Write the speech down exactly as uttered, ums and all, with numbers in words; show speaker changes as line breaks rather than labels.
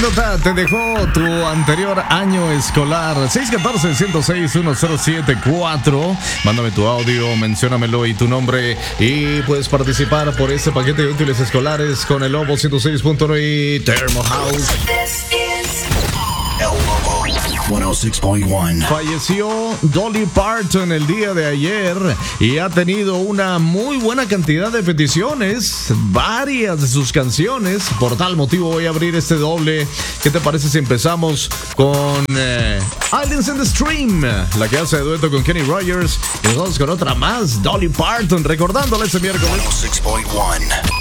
anécdota te dejó tu anterior año escolar? seis uno cuatro, uno cero seis, uno cero siete cuatro. Mándame tu audio, menciónamelo y tu nombre. Y puedes participar por este paquete de útiles escolares con el Lobo ciento seis punto nueve Thermo House.
El Lobo ciento seis punto uno.
Falleció Dolly Parton el día de ayer y ha tenido una muy buena cantidad de peticiones, varias de sus canciones. Por tal motivo voy a abrir este doble. ¿Qué te parece si empezamos con eh, Islands in the Stream, la que hace dueto con Kenny Rogers? Y nos vamos con otra más, Dolly Parton, recordándole este miércoles.
ciento seis punto uno.